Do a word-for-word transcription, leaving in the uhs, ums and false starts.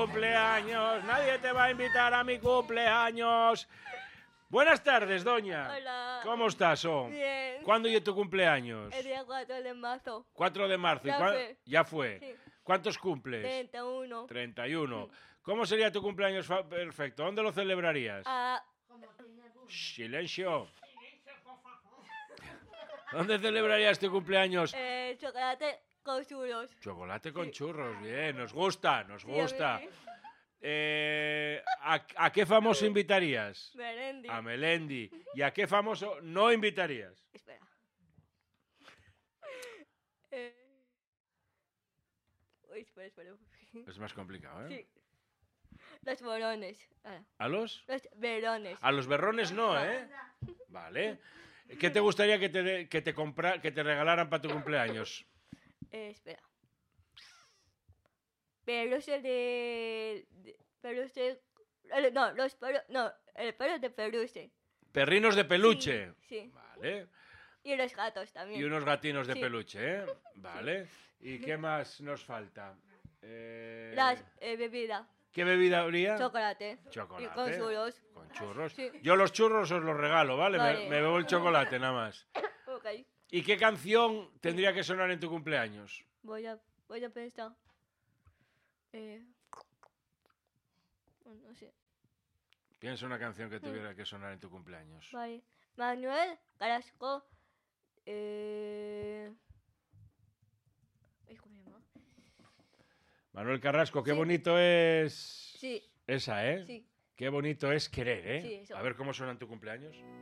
cumpleaños. Nadie te va a invitar a mi cumpleaños. Buenas tardes, doña. Hola. ¿Cómo estás, oh? Bien. ¿Cuándo es tu cumpleaños? El día cuatro de marzo. cuatro de marzo. Ya ¿Y cuán- fue. Ya fue. Sí. ¿Cuántos cumples? treinta y uno. treinta y uno. ¿Cómo sería tu cumpleaños fa- perfecto? ¿Dónde lo celebrarías? Ah, Shh, silencio. ¿Dónde celebrarías tu cumpleaños? eh, chocolate con churros. Chocolate con Sí. churros, bien, nos gusta, nos Sí, a mí gusta. sí. Eh, ¿a, a qué famoso invitarías? Melendi. A Melendi. ¿Y a qué famoso no invitarías? Espera. Eh... Uy, espera, espera. Es más complicado, ¿eh? Sí. Los borones. Ahora, ¿A los? los verones. A los berrones no, ¿eh? Vale. ¿Qué te gustaría que te, de- que te, compra- que te regalaran para tu cumpleaños? Eh, espera. Peluche de... de peluche... eh, No, los pelos... No, el pelo de peluche. Perrinos de peluche. Sí, sí. Vale. Y los gatos también. Y unos gatinos de Sí. peluche, ¿eh? Vale. ¿Y qué más nos falta? Eh, Las eh, bebidas. ¿Qué bebida habría? Chocolate. Chocolate. Y con churros. Con churros. Sí. Yo los churros os los regalo, ¿vale? Me- Vale. Me, bebo el chocolate nada más. Ok. ¿Y qué canción tendría que sonar en tu cumpleaños? Voy a, voy a pensar. Eh... oh, No sé. Piensa una canción que tuviera que sonar en tu cumpleaños. Vale. Manuel Carrasco. Eh... ay, ¿cómo se llama? Manuel Carrasco, qué Sí. bonito es... Sí, Esa, ¿eh? sí. Qué bonito es querer, ¿eh? Sí, eso. A ver cómo suena en tu cumpleaños.